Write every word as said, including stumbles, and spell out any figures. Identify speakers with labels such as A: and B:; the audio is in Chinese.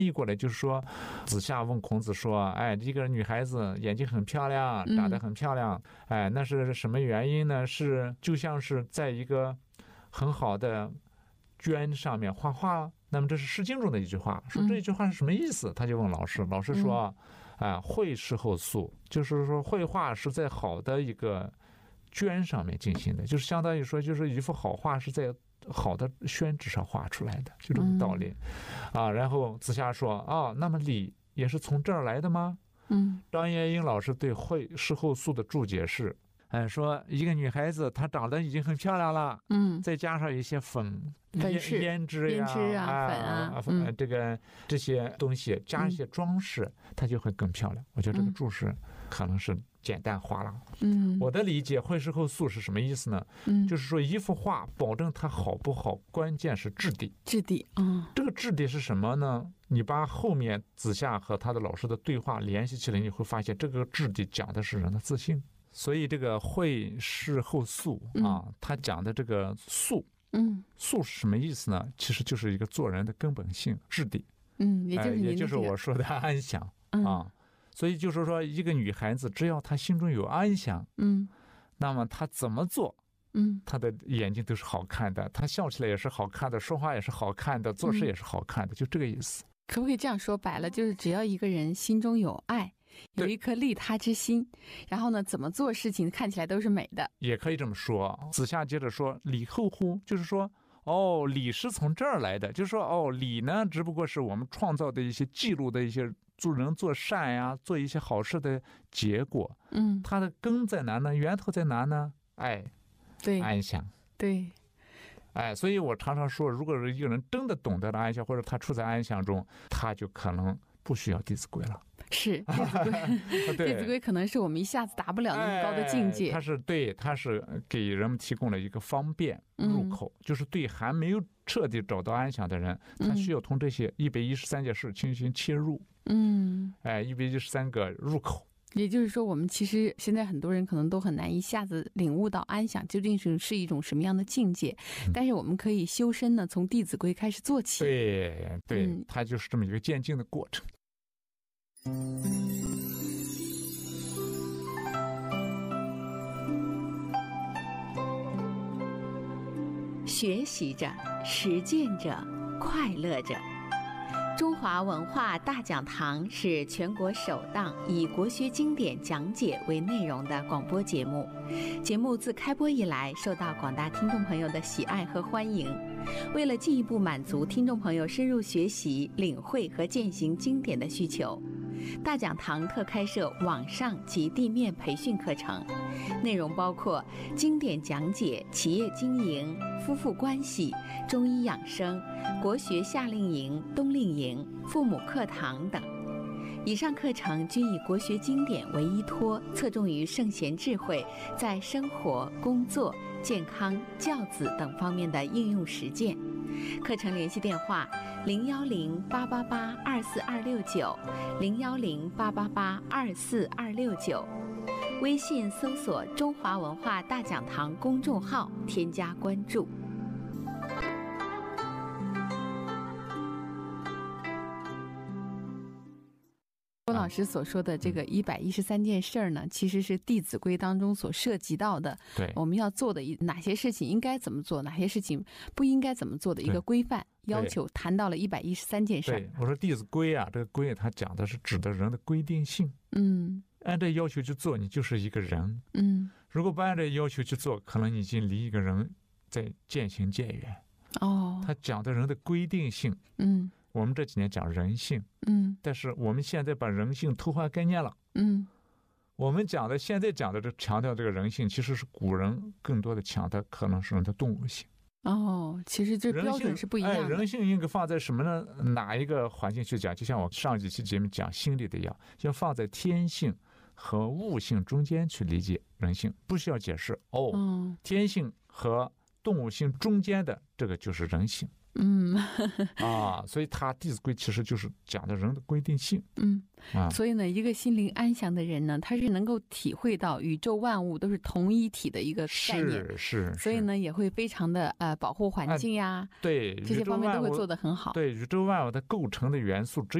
A: 译过来就是说，子夏问孔子说：“哎，这个女孩子眼睛很漂亮，长得很漂亮，哎，那是什么原因呢？是就像是在一个很好的绢上面画画。”那么这是《诗经》中的一句话，说这句话是什么意思？他就问老师，老师说：“啊，绘事后素，就是说绘画是在好的一个绢上面进行的，就是相当于说，就是一幅好画是在好的宣纸上画出来的，就这么道理。嗯、啊，然后子夏说啊，那么礼也是从这儿来的吗？嗯，张元英老师对绘事后素的注解是，哎，说一个女孩子她长得已经很漂亮了，嗯，再加上一些粉
B: 粉饰
A: 胭脂呀、
B: 胭脂啊、
A: 啊、
B: 粉啊，
A: 嗯、这个这些东西加一些装饰，嗯、它就会更漂亮。我觉得这个注释可能是简单化了。嗯，我的理解，绘事后素是什么意思呢？嗯，就是说一幅画保证它好不好，关键是质地。
B: 质地，嗯，
A: 这个质地是什么呢？你把后面子夏和他的老师的对话联系起来，你会发现这个质地讲的是人的自信。所以这个绘事后素啊，他讲的这个素，嗯，素是什么意思呢？其实就是一个做人的根本性质地，嗯，也就是、呃、也就是我说的安详、嗯、啊。所以就是说，一个女孩子只要她心中有安详，嗯，那么她怎么做，嗯，她的眼睛都是好看的，她笑起来也是好看的，说话也是好看的，做事也是好看的，嗯、就这个意思。
B: 可不可以这样说白了，就是只要一个人心中有爱，有一颗利他之心，然后呢，怎么做事情看起来都是美的，
A: 也可以这么说。子夏接着说：“礼后乎？”就是说，哦，礼是从这儿来的，就是说，哦，礼呢，只不过是我们创造的一些记录的一些做人做善呀，做一些好事的结果。嗯，它的根在哪呢？源头在哪呢？爱，
B: 对，
A: 安详，
B: 对。
A: 哎，所以我常常说，如果是一个人真的懂得了安详，或者他处在安详中，他就可能不需要《弟子规》了。
B: 是《弟子规》，《弟子规》可能是我们一下子达不了那么高的境界。
A: 哎、它是对，它是给人们提供了一个方便入口，嗯、就是对还没有彻底找到安详的人，他需要从这些一百一十三件事进行切入。嗯，哎，一百一十三个入口。
B: 也就是说，我们其实现在很多人可能都很难一下子领悟到安详究竟是是一种什么样的境界，嗯、但是我们可以修身呢，从《弟子规》开始做起。
A: 对对、嗯，它就是这么一个渐进的过程。
C: 学习着，实践着，快乐着。中华文化大讲堂是全国首档以国学经典讲解为内容的广播节目。节目自开播以来，受到广大听众朋友的喜爱和欢迎。为了进一步满足听众朋友深入学习、领会和践行经典的需求，大讲堂特开设网上及地面培训课程，内容包括经典讲解、企业经营、夫妇关系、中医养生、国学夏令营、冬令营、父母课堂等。以上课程均以国学经典为依托，侧重于圣贤智慧在生活、工作、健康、教子等方面的应用实践。课程联系电话：零幺零八八八二四二六九，零幺零八八八二四二六九。微信搜索“中华文化大讲堂”公众号，添加关注。
B: 郭老师所说的这个一百一十三件事儿呢，其实是《弟子规》当中所涉及到的，
A: 对，
B: 我们要做的哪些事情应该怎么做，哪些事情不应该怎么做的一个规范要求，谈到了一百一十三件事。
A: 对，我说《弟子规》啊，这个规它讲的是指的人的规定性，嗯，按照要求去做，你就是一个人，嗯，如果不按照要求去做，可能你已经离一个人在渐行渐远。哦，他讲的人的规定性，嗯。我们这几年讲人性，嗯，但是我们现在把人性偷换概念了，嗯，我们讲的现在讲的这强调这个人性，其实是古人更多的强调可能是人的动物性。
B: 哦，其实这标准是不一样的。
A: 哎、人性应该放在什么呢？哪一个环境去讲？就像我上几期节目讲心理的一样，要放在天性和物性中间去理解人性，不需要解释哦。嗯，天性和动物性中间的这个就是人性。
B: 嗯
A: 啊，所以它《弟子规》其实就是讲的人的规定性。
B: 嗯
A: 啊，
B: 所以呢，一个心灵安详的人呢，他是能够体会到宇宙万物都是同一体的一个概念，
A: 是是，
B: 所以呢，也会非常的呃保护环境呀，
A: 对
B: 这些方面都会做得很好。
A: 对，宇宙万物的构成的元素只